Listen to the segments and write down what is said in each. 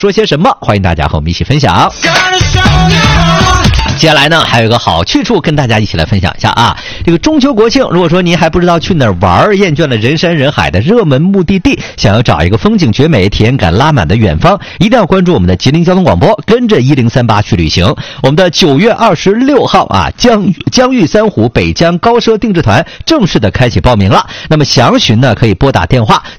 说些什么？欢迎大家和我们一起分享。接下来呢，还有一个好去处跟大家一起来分享一下啊。这个中秋国庆，如果说您还不知道去哪儿玩，厌倦了人山人海的热门目的地，想要找一个风景绝美、体验感拉满的远方，一定要关注我们的吉林交通广播，跟着1038去旅行。我们的9月26号啊，江豫三湖北疆高奢定制团正式的开启报名了。那么详询呢，可以拨打电话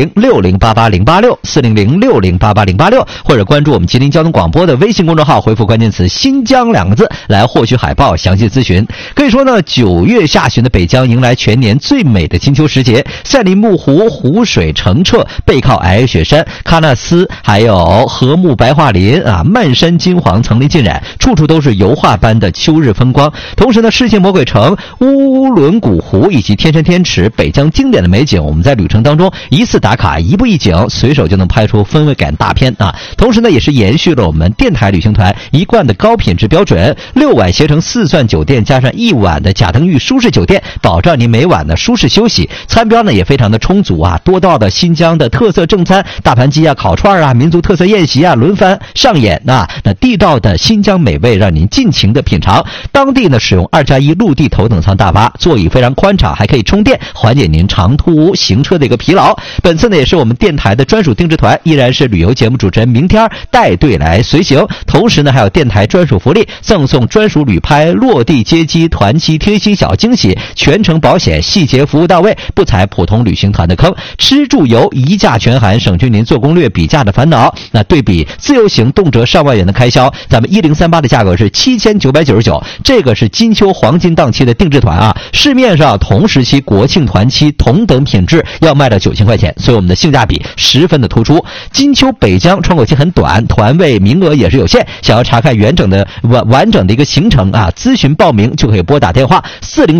400-6088-086，400-6088-086，或者关注我们吉林交通广播的微信公众号，回复关键词新疆2个字来获取海报详细咨询。可以说呢，9月下旬的北疆迎来全年最美的金秋时节，赛里木湖湖水澄澈，背靠皑雪山、喀纳斯，还有禾木白桦林啊，漫山金黄，层林尽染，处处都是油画般的秋日风光。同时呢，世界魔鬼城、乌伦古湖以及天山天池，北疆经典的美景，我们在旅程当中一次打卡，一步一景，随手就能拍出氛围感大片啊。同时呢，也是延续了我们电台旅行团一贯的高品质标准，6晚携程4钻酒店加上1晚的贾登峪舒适酒店，保障您每晚的舒适休息。餐标呢也非常的充足啊，多道的新疆的特色正餐，大盘鸡啊、烤串啊、民族特色宴席啊轮番上演啊，那地道的新疆美味让您尽情的品尝。当地呢使用2+1陆地头等舱大巴，座椅非常宽敞，还可以充电，缓解您长途行车的一个疲劳。本次呢也是我们电台的专属定制团，依然是旅游节目主持人明天带队来随行，同时呢还有电台专属福利，赠送专属旅拍、落地接机、团期贴心小惊喜，全程保险，细节服务到位，不踩普通旅行团的坑，吃住游一价全含，省去您做攻略比价的烦恼。那对比自由行动辄上万元的开销，咱们1038的价格是7999，这个是金秋黄金档期的定制团啊，市面上同时期国庆团期同等品质要卖到9000块钱，所以我们的性价比十分的突出。金秋北疆窗口期很短，团位名额也是有限，想要查看完整的一个行程啊，咨询报名就可以拨打电话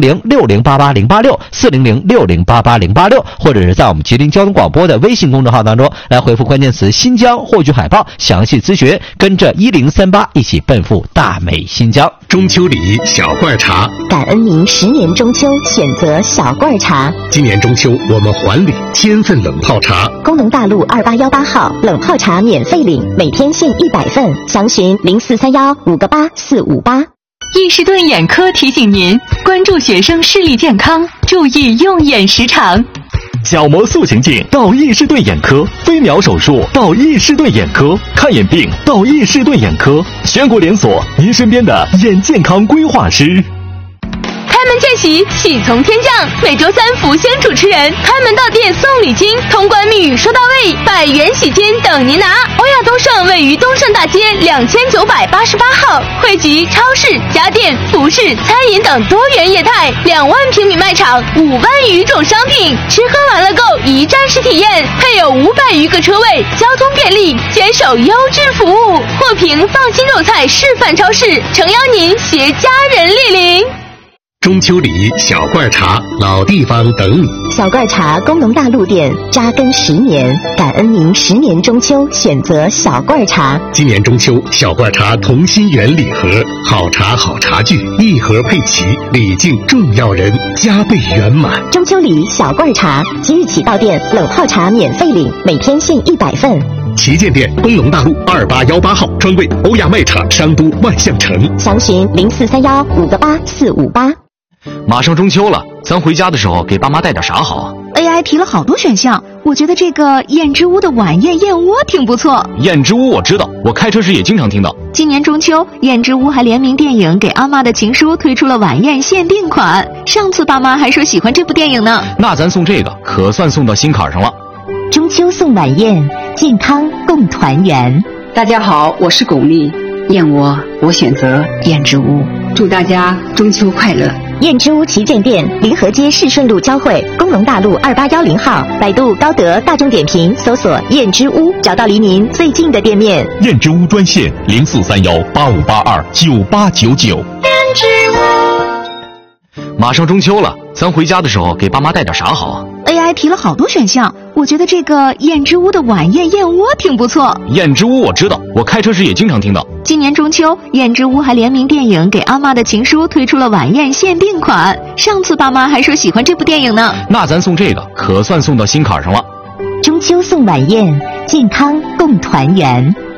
400-6088-086，400-6088-086，或者是在我们吉林交通广播的微信公众号当中来回复关键词新疆获取海报详细咨询，跟着1038一起奔赴大美新疆。 中秋礼小罐茶， 感恩您10年中秋选择小罐茶。 今年中秋我们还礼1000份冷泡茶， 工农大路2818号冷泡茶免费领，每天限100份，详询0431-58458。 易士顿眼科提醒您关注学生视力健康，注意用眼时长。 角膜塑形镜到易士顿眼科，飞秒手术到易士顿眼科，看眼病到易士顿眼科，全国连锁，您身边的眼健康规划师。 开门见喜，喜从天降。每周3福星主持人开门到店送礼金，通关密语收到位，100元喜金等您拿。欧亚东盛位于东盛大街2988号，汇集超市、家电、服饰、餐饮等多元业态，2万平米卖场，5万余种商品，吃喝玩乐购一站式体验，配有500余个车位，交通便利，坚守优质服务。获评放心肉菜示范超市，诚邀您携家人莅临。 中秋礼小罐茶，老地方等你。 小罐茶工农大路店扎根10年，感恩您10年中秋选择小罐茶。 今年中秋小罐茶同心圆礼盒，好茶好茶具，一盒配齐，礼敬重要人，加倍圆满。 中秋礼小罐茶，即日起到店冷泡茶免费领，每天限100份。 旗舰店工农大路2818号，专柜欧亚卖场商都万象城， 详询0431-58458。 马上中秋了，咱回家的时候给爸妈带点啥好啊？ AI 提了好多选项，我觉得这个燕之屋的晚宴燕窝挺不错。 燕之屋我知道，我开车时也经常听到。 今年中秋，燕之屋还联名电影《给阿妈的情书》推出了晚宴限定款。上次爸妈还说喜欢这部电影呢。 那咱送这个可算送到心坎上了。 中秋送晚宴，健康共团圆。 大家好，我是巩俐，燕窝我选择燕之屋，祝大家中秋快乐。 燕之屋旗舰店临河街市顺路交汇，工农大路2810号，百度高德大众点评搜索燕之屋，找到离您最近的店面。 燕之屋专线043185829899。燕之屋。马上中秋了，咱回家的时候给爸妈带点啥好啊？ AI 提了好多选项，我觉得这个燕之屋的晚宴燕窝挺不错。 燕之屋我知道，我开车时也经常听到。 今年中秋，燕之屋还联名电影《给阿妈的情书》推出了晚宴限定款。上次爸妈还说喜欢这部电影呢。 那咱送这个可算送到心坎上了。 中秋送晚宴，健康共团圆。